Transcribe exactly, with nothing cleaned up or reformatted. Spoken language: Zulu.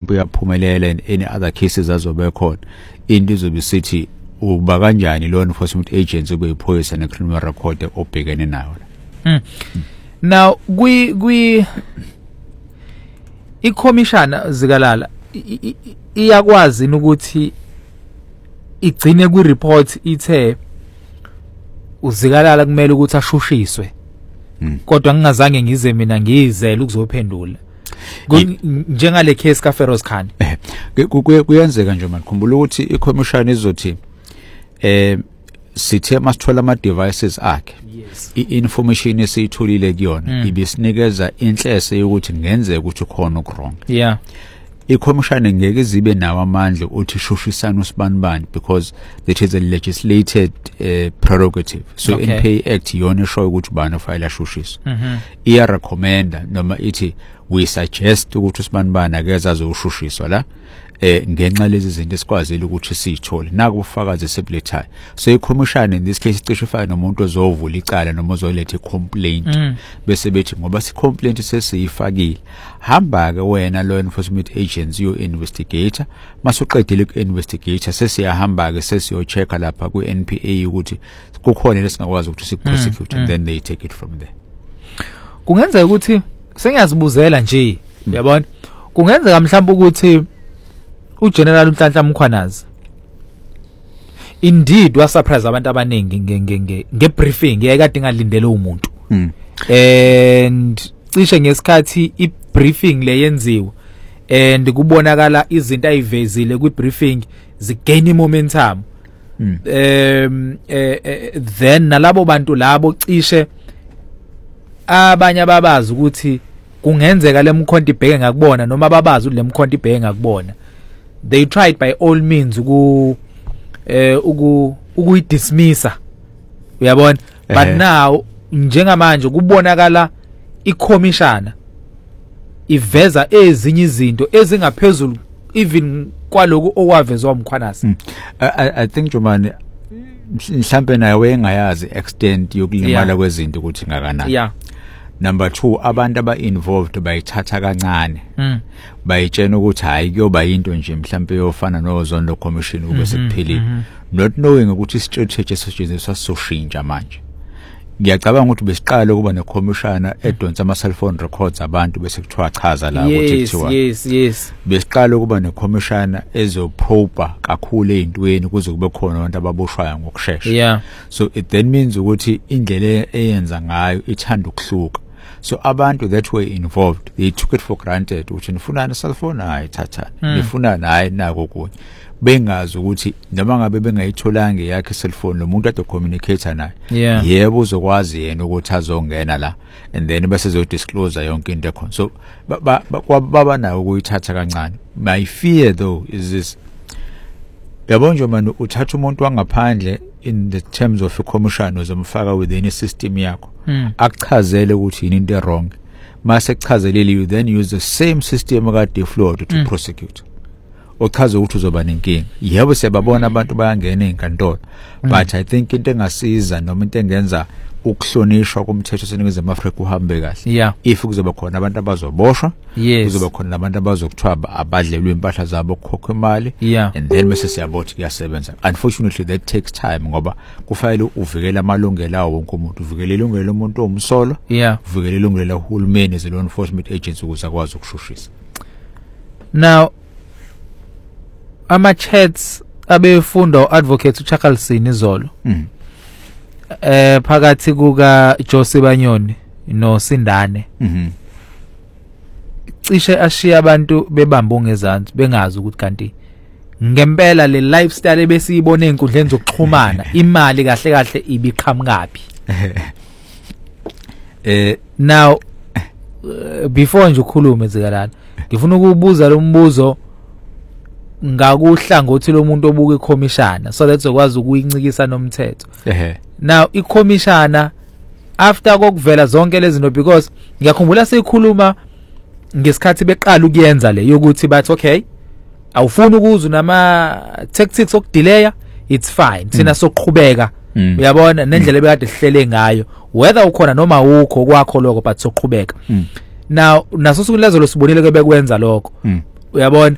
mhlawumbe uyaphumelela in any other cases azobe khona into izobe sithi uba kanjani law enforcement agency kuyiphoyisa ne criminal record obhekene nayo. Mm. Now kwi kwi iCommissioner Zikalala iyakwazi ukuthi igcine kwi report ithe uZikalala kumele ukuthi ashushiswe. Mm. Kodwa ngingazange ngize mina ngizele ukuzophendula. Njengale case ka Feroz Khan. Kuyenzeka nje manje khumbula ukuthi iCommission izothi eh sithe masithola ama devices akhe i-information esiyitholile kuyona ibisinikeza inhlese yokuthi ngenzeka ukuthi khona ukwrong. Yeah. iCommission ngeke zibe nawo amandla uthi shushisana usibanibani because that is a legislated uh, prerogative. So Okay. N P A Act yona esho ukuthi bani ofile ashushiswe. Mhm. Iya recommenda noma ithi we suggest ukuthi usibanibani akeza azoshushiswa la eh ngenxa lezi zinto esikwazile ukuthi siyithole naku ufakazi sebulethayo. So iCommission in this case icishe ifana nomuntu ozovula icala noma ozoletha icomplaint Mm. bese bethi ngoba si complaint sesiyifakile hamba ke wena law enforcement agency yo investigator masuqedile ku investigator sesiyahamba ke sesiyo checka lapha ku N P A ukuthi kukhona lesingakwazi ukuthi siprosecute and then they take it from there. Kungenzeka ukuthi sengiyazibuzela nje uyabona kungenzeka mhlawumbe ukuthi uGeneral uNhlanhla Mkhwanazi indeed wa surprise abantu abaningi nge nge nge briefing yayikade ngalindele umuntu. Mm. And cishe ngesikhathi i briefing le yenziwe and kubonakala izinto ayivezile kwi briefing zigain momentum. Mm. Um eh, eh, then nalabo bantu labo cishe abanye ababazi ukuthi kungenzeka lemkhonto ibheke ngakubona noma ababazi lemkhonto ibheke ngakubona. They tried by all means uku eh uku ukuyidismissa uyabona but Ehe. now njengamanje kubonakala iCommissioner iveza ezinye izinto ezingaphezulu even kwaloku okwavezwa uMkhwanazi. Mm. I, I, I think Jomani mhlambe nawe engayazi extent yokulimala Yeah. kwezinto ukuthi ngakanani. Yeah. Number two abantu aba involved bayithatha kancane. Mm. Bayitshena ukuthi hayi kuyoba into nje mhlambe yofana noZondo Commission ube sekuphilile. mhm. Not knowing ukuthi istrategy esetshenziswa soshintsha manje. Ngiyacabanga ukuthi besiqala kuba neCommissioner edonsa ama cell phone records abantu bese kuthiwa chaza la ukuthi Yes, kuthiwa yes, yes. besiqala kuba neCommissioner ezoprobe kakhulu ezintweni kuze kube khona abantu ababoshwayo ngokusheshsha. Yeah. So it then means ukuthi indlela eyenza ngayo ithanda ukuhluka. So abantu that were involved they took it for granted ukuthi nifuna na cell phone hayi thatha nifuna nayi nako kunye bengazi ukuthi noma ngabe bengayitholanga yakhe cell phone lo muntu ade communicator naye Yeah. yebo uzokwazi yena ukuthi azongena la and then bese zo disclose yonke into ekhona. So baba nayo ukuyithatha kancane. My fear though is this yabona nje manje uthatha umuntu wangaphandle in the terms of a commission uzomfaka within a system yakho Mm. akuchazele ukuthi yini into wrong mase kuchazelele you then use the same system kade flawed to Mm. prosecute ochaza ukuthi uzoba nenkinga. Yebo siyababona abantu bayangena ezinkantolo but I think into engasiza noma into engenza ukuhlonishwa komthetho seningizimu Afrika uhambe kahle Yeah. if kuzoba khona abantu abazoboshwa Yes. kuzoba khona abantu abazokuthiwa abadlelwe impahla zabo ukukhokha imali Yeah. and then bese siyabothi kuyasebenza. Unfortunately that takes time ngoba kufanele uvikele amalungelo awo wonke umuntu uvikele ilungelo lomuntu omsolo Yeah. uvikele ilungelo lahulumeni as law enforcement agency ukuze akwazi ukushushisa. Now ama chats abefunda uadvocate uCharles Izolo Mm. eh phakathi kuka Jose Banyoni no Sindane Mhm. cishe ashiya abantu bebamba ongezansi bengazi ukuthi kanti ngempela le lifestyle ebesiyibona ezinkundleni zokuxhumana imali kahle kahle ibiqhamukapi. Eh Now uh, before nje ukhulume Zikalala ngifuna ukubuza lo mbuzo ngakuhlangothi lo muntu obuka iCommissioner so that sokwazi ukuyincikisa nomthetho. ehe. Now iCommissioner after kokuvela zonke lezi zinto because ngiyakhumbula sikhuluma ngesikhathi beqala ukuyenza le yokuthi bathi okay awufuni ukuzwa nama tactics okudelaya it's fine sina sokuqhubeka Mm. uyabona nendlela ebekade sihlele ngayo whether ukhona noma ukho kwakho lokho but sokuqhubeka. Mm. Now naso suku lezo lo sibonile ke bekwenza lokho Mm. uyabona